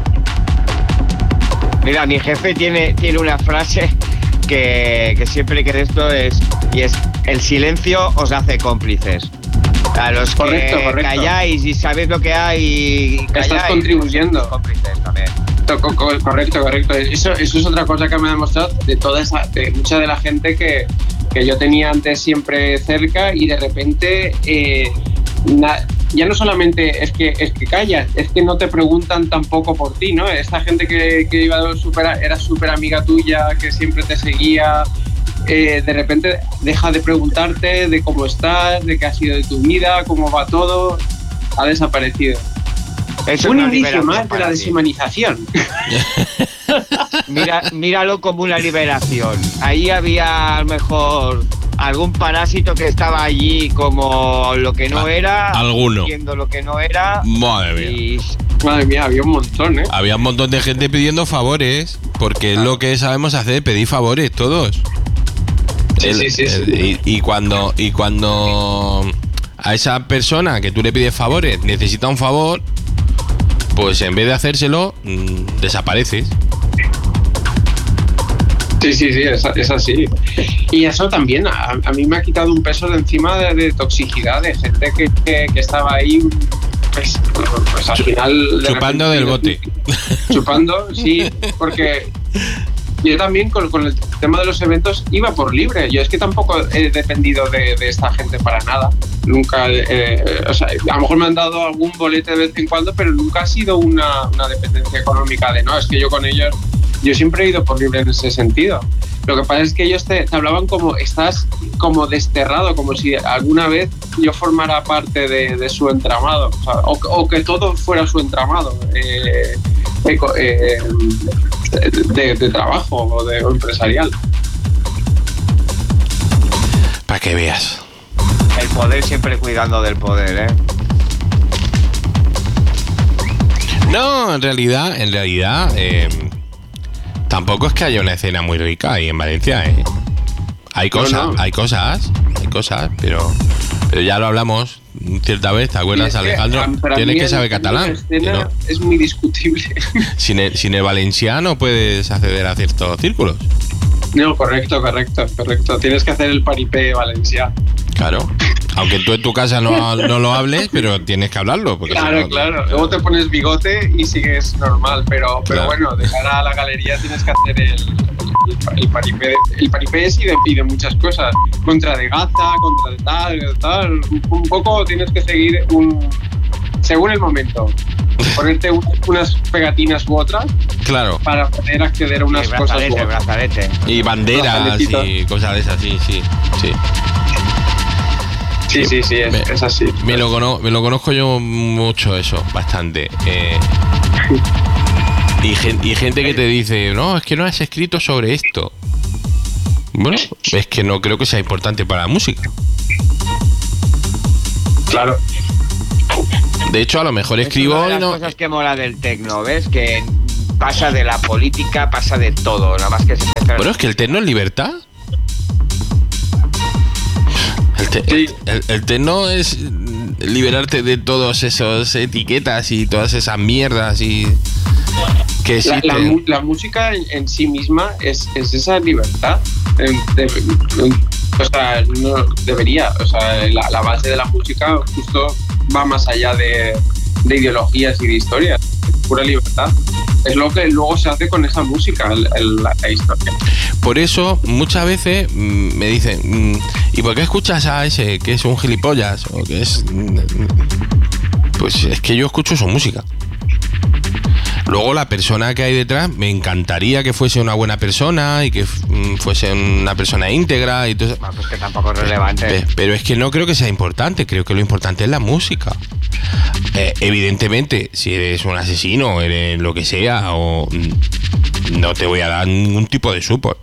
Mira, mi jefe tiene una frase que siempre que de esto es el silencio os hace cómplices. A los Correcto. que calláis y sabéis lo que hay, calláis, estás contribuyendo. Cómplices también. Correcto. Eso es otra cosa que me ha demostrado de mucha de la gente que yo tenía antes siempre cerca y de repente ya no solamente es que callas, es que no te preguntan tampoco por ti, ¿no? Esta gente que era súper amiga tuya, que siempre te seguía, de repente deja de preguntarte de cómo estás, de qué ha sido de tu vida, cómo va todo, ha desaparecido. Eso Un es indicio más de la para ti. deshumanización. Míralo como una liberación. Ahí había a lo mejor algún parásito que estaba allí como lo que no era, alguno viendo lo que no era. Madre mía. Y Madre mía, había un montón, ¿eh? Había un montón de gente pidiendo favores, porque es lo que sabemos hacer, pedir favores todos. Sí. Y cuando a esa persona que tú le pides favores necesita un favor, pues en vez de hacérselo, desapareces. Sí, es así. Y eso también a mí me ha quitado un peso de encima de toxicidad, de gente que estaba ahí, pues al final... Chupando del bote. Chupando, sí, porque yo también con el tema de los eventos iba por libre. Yo es que tampoco he dependido de esta gente para nada. Nunca, o sea, a lo mejor me han dado algún bolete de vez en cuando, pero nunca ha sido una dependencia económica de no, es que yo con ellos... Yo siempre he ido por libre en ese sentido. Lo que pasa es que ellos te hablaban como estás como desterrado, como si alguna vez yo formara parte de su entramado, o sea, o que todo fuera su entramado de trabajo o empresarial. Para que veas. el poder siempre cuidando del poder, ¿eh? No, en realidad, tampoco es que haya una escena muy rica ahí en Valencia, ¿eh? Hay cosas, No. hay cosas, pero ya lo hablamos cierta vez, ¿te acuerdas, Alejandro? Tienes que saber catalán. La escena ¿no? es muy discutible. Sin el valenciano puedes acceder a ciertos círculos. No, correcto. Tienes que hacer el paripé valenciano. Claro. Aunque tú en tu casa no lo hables, pero tienes que hablarlo. Porque Claro. Luego te pones bigote y sigues normal, pero Claro. bueno, de cara a la galería tienes que hacer el paripé. El paripé es y de muchas cosas. Contra de Gaza, contra de tal. Un poco tienes que seguir según el momento. Ponerte unas pegatinas u otras Claro. para poder acceder a unas cosas u otras. Brazalete. Y banderas Brazaletitos. y cosas de esas, sí. Sí, es así. Me lo conozco yo mucho eso, bastante. Y gente que te dice, no, es que no has escrito sobre esto. Bueno, es que no creo que sea importante para la música. Claro. De hecho, a lo mejor escribo... Es una de las cosas que mola del techno, ¿ves? Que pasa de la política, pasa de todo, nada más que se... Bueno, es que el techno es libertad. El techno es liberarte de todas esas etiquetas y todas esas mierdas y que existen. La música en sí misma es esa libertad. O sea, no debería. O sea, la base de la música justo va más allá de ideologías y de historias. Es pura libertad. Es lo que luego se hace con esa música, la historia. Por eso muchas veces me dicen, ¿y por qué escuchas a ese que es un gilipollas? O que es... Pues es que yo escucho su música. Luego la persona que hay detrás, me encantaría que fuese una buena persona y que fuese una persona íntegra y todo eso. Pues que tampoco es relevante. Pero es que no creo que sea importante, creo que lo importante es la música. Evidentemente, si eres un asesino, eres lo que sea, o no te voy a dar ningún tipo de support.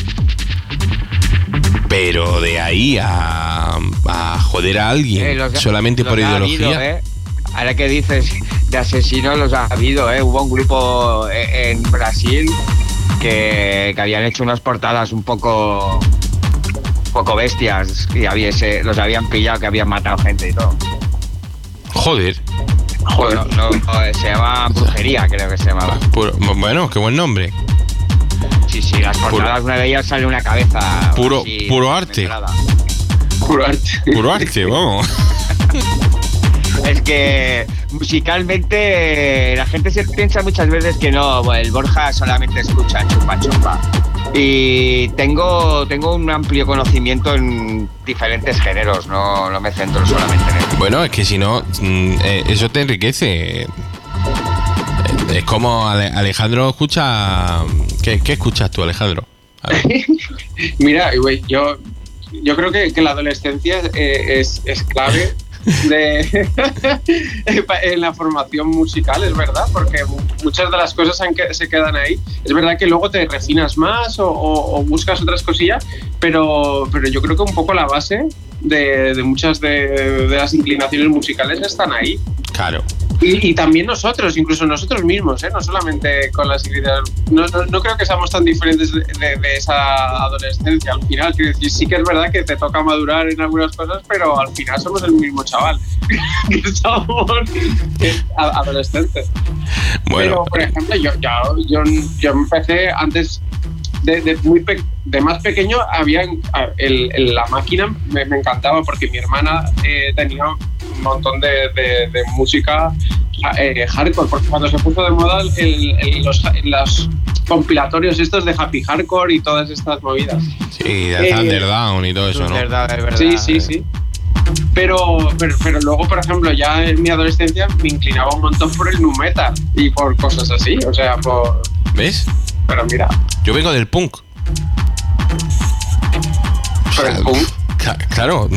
Pero de ahí a joder a alguien solamente por ideología. Habido, ahora que dices de asesinos, los ha habido, hubo un grupo en Brasil que habían hecho unas portadas un poco bestias y los habían pillado, que habían matado gente y todo. Joder. No, se llama Brujería, creo que se llamaba. Bueno, qué buen nombre. Sí, las portadas, una de ellas sale una cabeza. Puro arte. Puro arte, vamos. Es que musicalmente la gente se piensa muchas veces que no, el Borja solamente escucha chupa chupa. Y tengo un amplio conocimiento en diferentes géneros, no me centro solamente en él. Bueno, es que si no, eso te enriquece. Es como Alejandro escucha... ¿Qué escuchas tú, Alejandro? Mira, güey, yo creo que la adolescencia es clave en la formación musical, es verdad, porque muchas de las cosas se quedan ahí. Es verdad que luego te refinas más o buscas otras cosillas, pero yo creo que un poco la base de muchas de las inclinaciones musicales están ahí. Claro. Y también incluso nosotros mismos, no solamente con las ideas. No creo que seamos tan diferentes de esa adolescencia. Al final, quiero decir, sí que es verdad que te toca madurar en algunas cosas, pero al final somos el mismo chaval que somos adolescentes. Bueno. Pero, por ejemplo, yo empecé antes de más pequeño. Había la máquina me encantaba porque mi hermana tenía un montón de música hardcore, porque cuando se puso de moda los compilatorios estos de Happy Hardcore y todas estas movidas. Sí, de Thunderdown y todo eso, ¿no? Es verdad. Sí. Pero luego, por ejemplo, ya en mi adolescencia me inclinaba un montón por el nu metal y por cosas así, o sea, por... ¿Ves? Pero mira... Yo vengo del punk. ¿Por el punk? Claro.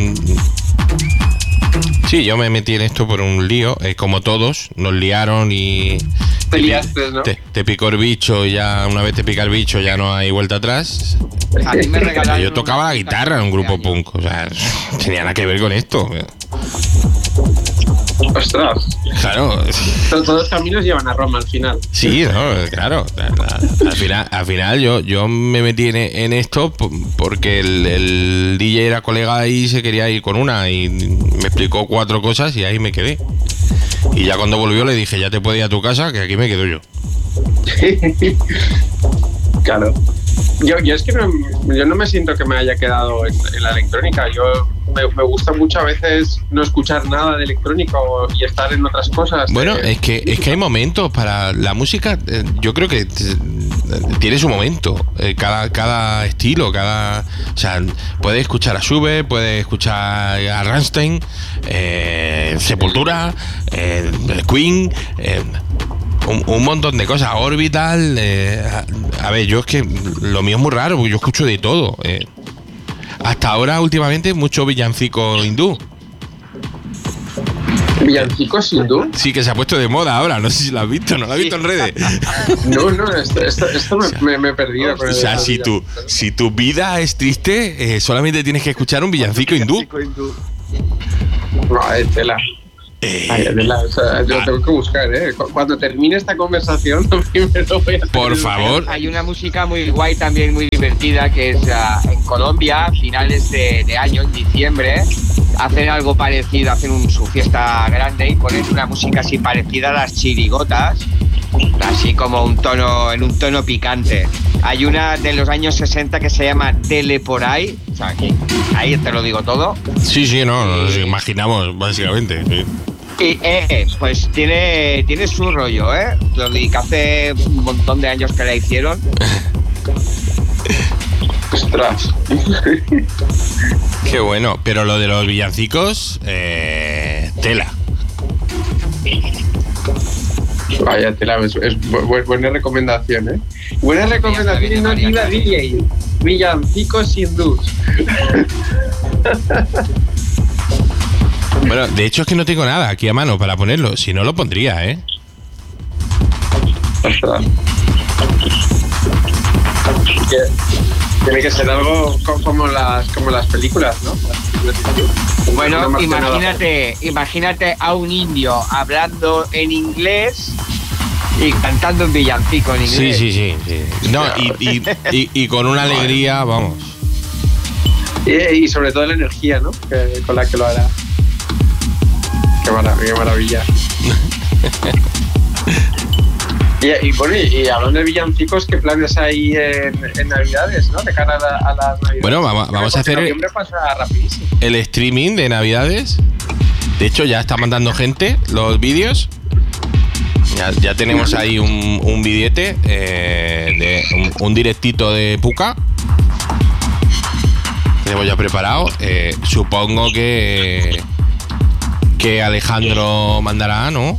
Sí, yo me metí en esto por un lío, como todos, nos liaron y... Te liaste, ¿no? Te picó el bicho y ya, una vez te pica el bicho ya no hay vuelta atrás. A mí me regalaron... Yo tocaba la guitarra en un grupo punk, o sea, tenía nada que ver con esto. Ostras. Claro. Todos los caminos llevan a Roma al final. Sí, no, claro. Al final yo me metí en esto porque el DJ era colega y se quería ir con una y me explicó 4 cosas y ahí me quedé. Y ya cuando volvió le dije, ya te puedes ir a tu casa, que aquí me quedo yo. Claro. Yo es que yo no me siento que me haya quedado en la electrónica. Me gusta mucho a veces no escuchar nada de electrónica y estar en otras cosas. Bueno, es que hay momentos para la música. Yo creo que tiene su momento. Cada estilo, o sea, puedes escuchar a Schubert, puedes escuchar a Rammstein, Sepultura, Queen. Un montón de cosas, Orbital. A ver, yo es que lo mío es muy raro porque yo escucho de todo. Hasta ahora, últimamente, mucho villancico hindú. Villancicos hindú. Sí, que se ha puesto de moda ahora. No sé si lo has visto, ¿no lo has visto en redes? No, esto me he perdido. O sea, si tu vida es triste, solamente tienes que escuchar un villancico hindú. No, es tela. O sea, yo tengo que buscar, ¿eh? Cuando termine esta conversación, primero voy a... Por favor. Hay una música muy guay también, muy divertida, que es en Colombia, a finales de año, en diciembre, hacen algo parecido, hacen su fiesta grande y ponen una música así parecida a las chirigotas, así como un tono picante. Hay una de los años 60 que se llama Dele por ahí, o sea, ahí te lo digo todo. Sí, nos imaginamos, básicamente. Sí. Y pues tiene su rollo, ¿eh? Que hace un montón de años que la hicieron. Ostras. Qué bueno, pero lo de los villancicos, tela. Vaya tela, es buena recomendación, ¿eh? Buena recomendación y no diga DJ. Villancicos hindús. Bueno, de hecho es que no tengo nada aquí a mano para ponerlo. Si no, lo pondría, ¿eh? Ostras. Tiene que ser algo como las películas, ¿no? Bueno, imagínate a un indio hablando en inglés y cantando un villancico en inglés. Sí. No, y con una alegría, vamos. Y sobre todo la energía, ¿no? Con la que lo hará. Qué maravilla. Y hablando de villancicos, ¿qué planes hay en Navidades, no? De cara a las Navidades. Bueno, vamos a hacer el streaming de Navidades. De hecho, ya está mandando gente los vídeos. Ya tenemos ahí un billete de un directito de Puka. Tenemos ya preparado. Supongo que Alejandro mandará, ¿no?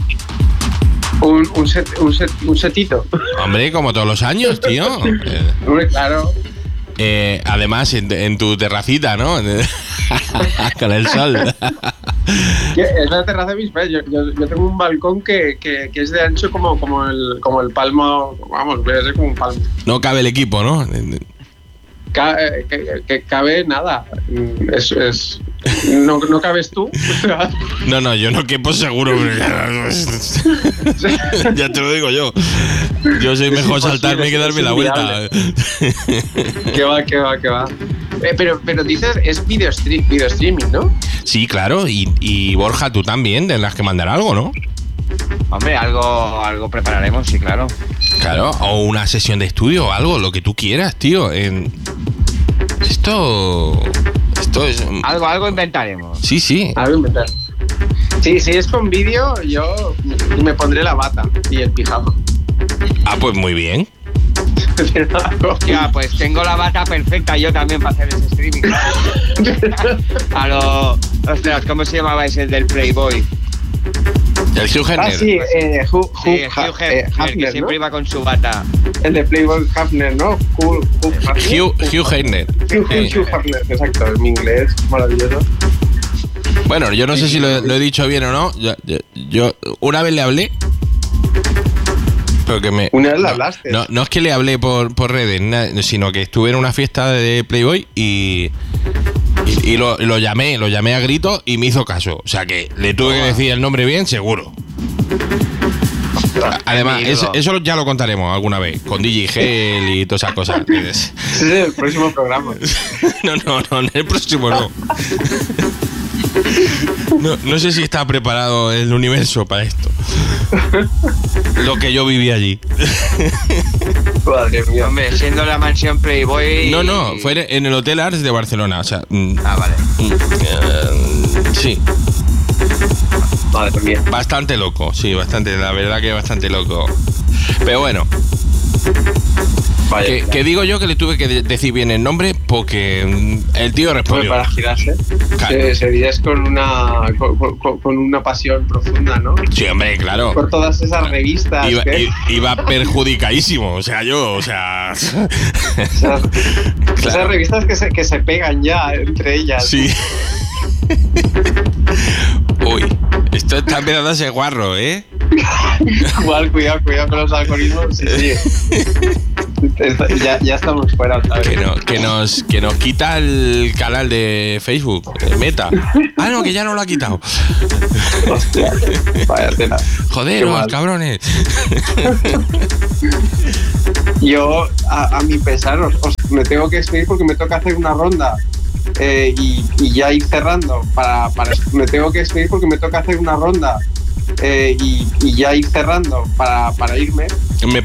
Un setito. Hombre, como todos los años, tío. Hombre, claro. Además, en tu terracita, ¿no? Con el sol. Es la terraza de mis padres. Yo tengo un balcón que es de ancho como el palmo. Vamos, voy a ser como un palmo. No cabe el equipo, ¿no? Que cabe nada. No cabes tú. No, yo no quepo seguro. Ya te lo digo yo. Yo soy mejor saltarme que darme la vuelta. Que va. Pero dices, es video streaming, ¿no? Sí, claro. Y Borja, tú también tendrás que mandar algo, ¿no? Hombre, algo prepararemos, sí, claro. Claro, o una sesión de estudio o algo, lo que tú quieras, tío. Esto es... Algo inventaremos. Sí. Algo inventar. Sí, si es con vídeo, yo me pondré la bata y el pijama. Ah, pues muy bien. Ya, pues tengo la bata perfecta yo también para hacer ese streaming. Ostras, ¿cómo se llamaba ese del Playboy? El Hugh Hefner. Ah, sí, Hugh Hefner, que siempre iba con su bata. El de Playboy Hefner, ¿no? Hugh Hefner. Hugh Hefner, exacto. En mi inglés, maravilloso. Bueno, yo no sé si lo he dicho bien o no. Yo una vez le hablé. Pero que ¿Una vez le hablaste? No es que le hablé por redes, sino que estuve en una fiesta de Playboy y lo llamé a gritos y me hizo caso. O sea que le tuve que decir el nombre bien, seguro. Además, eso ya lo contaremos alguna vez, con DJ Gel y todas esas cosas. Sí, el próximo programa. No, en el próximo no. No sé si está preparado el universo para esto. Lo que yo viví allí. Madre mía. Hombre, siendo la mansión Playboy. No, fue en el Hotel Arts de Barcelona. O sea, vale. Sí. Madre mía. Bastante loco, sí, bastante. La verdad que bastante loco. Pero bueno. Vaya, que digo yo que le tuve que decir bien el nombre porque el tío respondió. Para girarse. Claro. Serías con una pasión profunda, ¿no? Sí, hombre, claro. Por todas esas revistas. Iba perjudicadísimo. O sea, Esas claro. revistas que se pegan ya entre ellas. Sí. Uy, Esto está empezando a ser guarro, ¿eh? Igual, cuidado con los algoritmos. Sí. Ya estamos fuera, ¿sabes? Que nos quita el canal de Facebook, Meta. Ah, no, que ya no lo ha quitado. Hostia, vaya tela. Joderos, cabrones. Yo, a mi pesar, me tengo que despedir porque me toca hacer una ronda. Y ya ir cerrando me tengo que despedir porque me toca hacer una ronda y ya ir cerrando para irme.